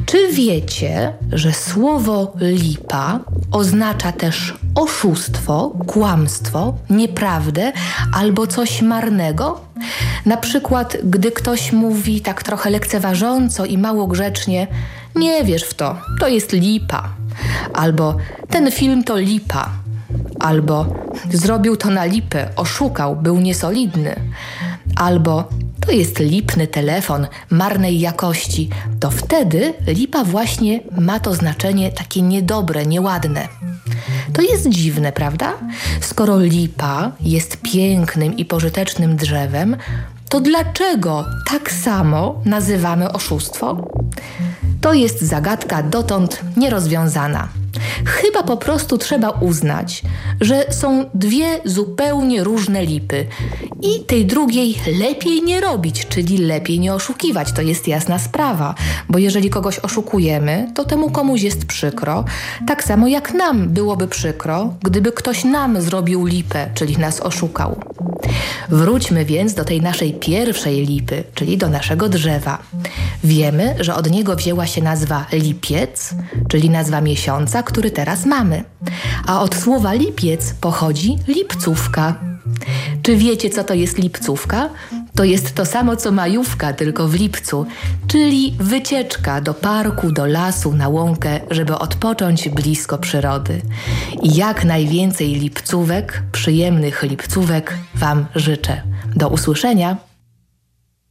Czy wiecie, że słowo lipa oznacza też oszustwo, kłamstwo, nieprawdę albo coś marnego? Na przykład, gdy ktoś mówi tak trochę lekceważąco i mało grzecznie: nie wierz w to, to jest lipa. Albo ten film to lipa. Albo zrobił to na lipę, oszukał, był niesolidny. Albo to jest lipny telefon marnej jakości. To wtedy lipa właśnie ma to znaczenie takie niedobre, nieładne. To jest dziwne, prawda? Skoro lipa jest pięknym i pożytecznym drzewem, to dlaczego tak samo nazywamy oszustwo? To jest zagadka dotąd nierozwiązana. Chyba po prostu trzeba uznać, że są dwie zupełnie różne lipy i tej drugiej lepiej nie robić, czyli lepiej nie oszukiwać. To jest jasna sprawa, bo jeżeli kogoś oszukujemy, to temu komuś jest przykro, tak samo jak nam byłoby przykro, gdyby ktoś nam zrobił lipę, czyli nas oszukał. Wróćmy więc do tej naszej pierwszej lipy, czyli do naszego drzewa. Wiemy, że od niego wzięła się nazwa lipiec, czyli nazwa miesiąca, który teraz mamy. A od słowa lipiec pochodzi lipcówka. Czy wiecie, co to jest lipcówka? To jest to samo, co majówka, tylko w lipcu, czyli wycieczka do parku, do lasu, na łąkę, żeby odpocząć blisko przyrody. I jak najwięcej lipcówek, przyjemnych lipcówek Wam życzę. Do usłyszenia!